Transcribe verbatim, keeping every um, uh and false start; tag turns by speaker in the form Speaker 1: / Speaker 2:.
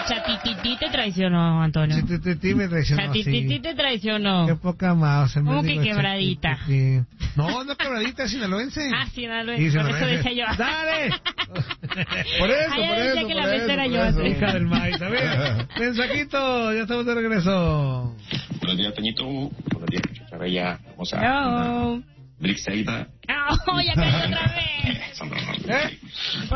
Speaker 1: Chatititi te traicionó, Antonio.
Speaker 2: Chatititi me traicionó,
Speaker 1: Chatititi
Speaker 2: sí.
Speaker 1: te traicionó.
Speaker 2: Qué poca más.
Speaker 1: ¿Cómo que quebradita?
Speaker 2: Chatititi. No, no quebradita, es sinaloense.
Speaker 1: Ah, sinaloense, por eso decía yo.
Speaker 2: ¡Dale! Por eso,
Speaker 1: Ah, ya
Speaker 2: por
Speaker 1: decía
Speaker 2: eso,
Speaker 1: que
Speaker 2: por
Speaker 1: la mente
Speaker 2: eso,
Speaker 1: era
Speaker 2: por
Speaker 1: yo,
Speaker 2: eso.
Speaker 1: sí.
Speaker 2: Hija del maíz, a ver. Mensajito, ya estamos de regreso.
Speaker 3: Buenos días, Toñito. Buenos días, Charella. Vamos a
Speaker 1: No.
Speaker 3: Brixeida.
Speaker 1: Oh, ya cayó otra vez.
Speaker 3: Sandra, no,
Speaker 2: ¿Eh?